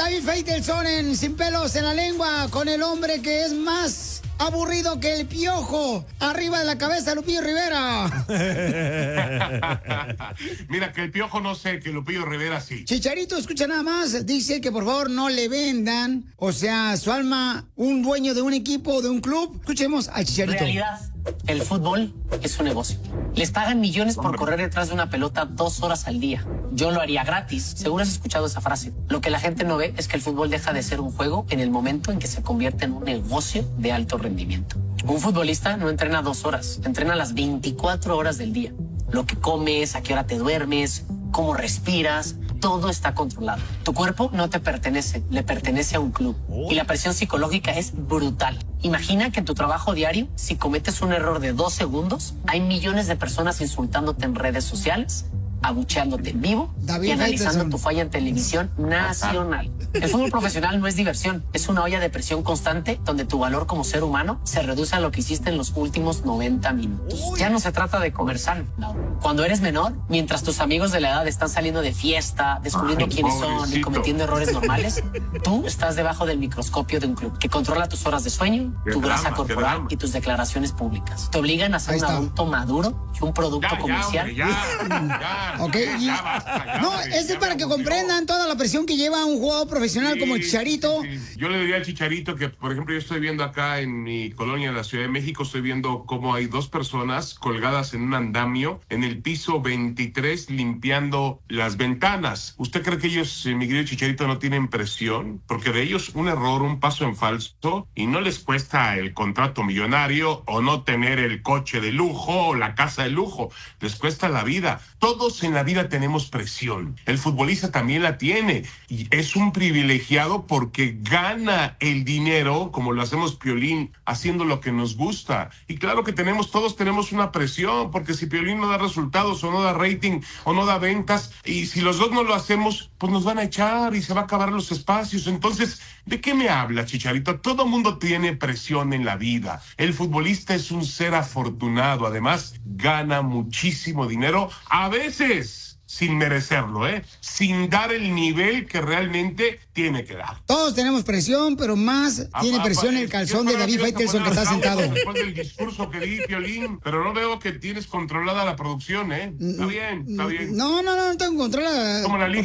David Faitelson en Sin Pelos en la Lengua con el hombre que es más aburrido que el piojo arriba de la cabeza de Lupillo Rivera. Mira, que el piojo no sé, que Lupillo Rivera sí. Chicharito, escucha nada más, dice que por favor no le vendan, o sea, su alma, un dueño de un equipo o de un club. Escuchemos al Chicharito. En realidad, el fútbol es un negocio. Les pagan millones por correr detrás de una pelota 2 horas al día. Yo lo haría gratis. Seguro has escuchado esa frase. Lo que la gente no ve es que el fútbol deja de ser un juego en el momento en que se convierte en un negocio de alto rendimiento. Un futbolista no entrena 2 horas, entrena las 24 horas del día. Lo que comes, a qué hora te duermes, cómo respiras, todo está controlado. Tu cuerpo no te pertenece, le pertenece a un club. Y la presión psicológica es brutal. Imagina que en tu trabajo diario, si cometes un error de 2 segundos, hay millones de personas insultándote en redes sociales, abucheándote en vivo y analizando tu falla en televisión nacional. El fútbol profesional no es diversión, es una olla de presión constante donde tu valor como ser humano se reduce a lo que hiciste en los últimos 90 minutos. Ya no se trata de comer sano. Cuando eres menor, mientras tus amigos de la edad están saliendo de fiesta, descubriendo quiénes son y cometiendo errores normales, tú estás debajo del microscopio de un club que controla tus horas de sueño, tu grasa corporal y tus declaraciones públicas. Te obligan a ser un adulto maduro y un producto comercial. Ok, no, es para que comprendan toda la presión que lleva un jugador profesional como el Chicharito. Sí. Yo le diría al Chicharito que, por ejemplo, yo estoy viendo acá en mi colonia, en la Ciudad de México, estoy viendo cómo hay 2 personas colgadas en un andamio en el piso 23 limpiando las ventanas. ¿Usted cree que ellos, mi querido Chicharito, no tienen presión? Porque de ellos un error, un paso en falso, y no les cuesta el contrato millonario o no tener el coche de lujo o la casa de lujo. Les cuesta la vida. Todos en la vida tenemos presión. El futbolista también la tiene. Y es un privilegiado porque gana el dinero, como lo hacemos Piolín, haciendo lo que nos gusta. Y claro que todos tenemos una presión, porque si Piolín no da resultados o no da rating o no da ventas, y si los dos no lo hacemos, pues nos van a echar y se va a acabar los espacios. Entonces, ¿de qué me habla, Chicharito? Todo mundo tiene presión en la vida. El futbolista es un ser afortunado. Además, gana muchísimo dinero, a veces sin merecerlo, sin dar el nivel que realmente tiene que dar. Todos tenemos presión, pero más tiene presión el calzón de David Faitelson que está sentado. Después del discurso que di, Piolín, pero no veo que tienes controlada la producción, Está bien, está bien. No tengo controlada. Como la